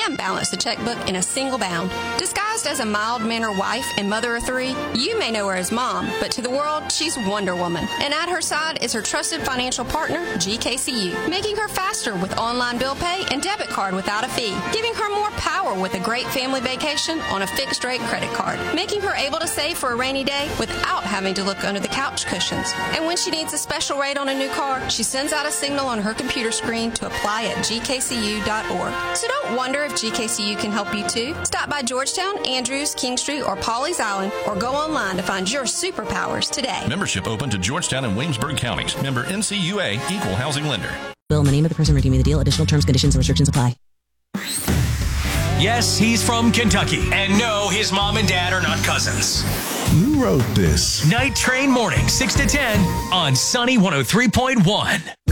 and balance the checkbook in a single bound. Disguised as a mild-mannered wife and mother of three, you may know her as Mom, but to the world, she's Wonder Woman. And at her side is her trusted financial partner, GKCU, making her faster with online bill pay and debit card without a fee, giving her more power with a great family vacation on a fixed-rate credit card, making her able to save for a rainy day without having to look under the couch cushions. And when she needs a special rate on a new car, she sends out a signal on her computer screen to apply at gkcu.org. So don't wonder if GKCU can help you too. Stop by Georgetown, Andrews, King Street, or Pawleys Island, or go online to find your superpowers today. Membership open to Georgetown and Williamsburg counties. Member NCUA, Equal Housing Lender. Bill, in the name of the person redeeming the deal, additional terms, conditions, and restrictions apply. Yes, he's from Kentucky. And no, his mom and dad are not cousins. You wrote this. Night Train Morning, 6 to 10 on Sunny 103.1.